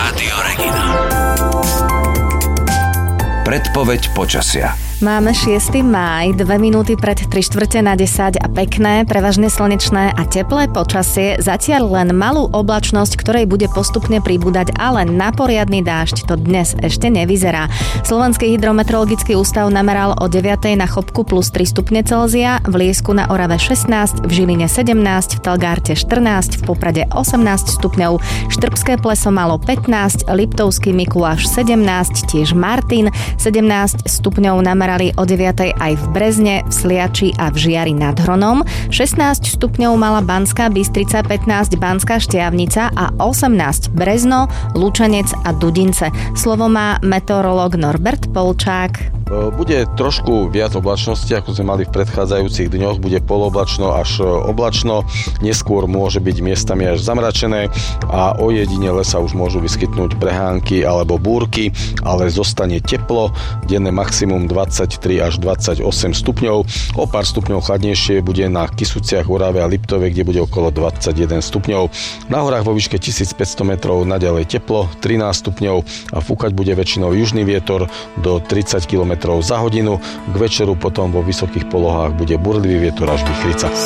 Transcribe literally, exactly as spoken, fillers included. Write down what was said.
Rádio Regina. Predpoveď počasia. Máme šiesteho mája, dve minúty pred tri štvrte na desať a pekné, prevažne slnečné a teplé počasie. Zatiaľ len malú oblačnosť, ktorej bude postupne pribúdať, ale na poriadny dážď to dnes ešte nevyzerá. Slovenský hydrometeorologický ústav nameral o deviatej na Chopku plus tri stupne Celzia, v Liesku na Orave šestnásť, v Žiline sedemnásť, v Telgárte štrnásť, v Poprade osemnásť stupňov, Štrbské Pleso malo pätnásť, Liptovský Mikuláš sedemnásť, tiež Martin sedemnásť stupňov nameral o deviatej aj v Brezne, v Sliači a v Žiari nad Hronom. šestnásť stupňov mala Banská Bystrica, pätnásť Banská Štiavnica a osemnásť Brezno, Lučenec a Dudince. Slovo má meteorológ Norbert Polčák. Bude trošku viac oblačnosti, ako sme mali v predchádzajúcich dňoch. Bude poloblačno až oblačno. Neskôr môže byť miestami až zamračené a ojedinele sa už môžu vyskytnúť prehánky alebo búrky, ale zostane teplo. Denné maximum dvadsaťtri až dvadsaťosem stupňov. O pár stupňov chladnejšie bude na Kysuciach, Orave a Liptove, kde bude okolo dvadsaťjeden stupňov. Na horách vo výške tisícpäťsto metrov naďalej teplo, trinásť stupňov a fúkať bude väčšinou južný vietor do tridsať kilometrov za hodinu. K večeru potom vo vysokých polohách bude burlivý vietor až vichrica.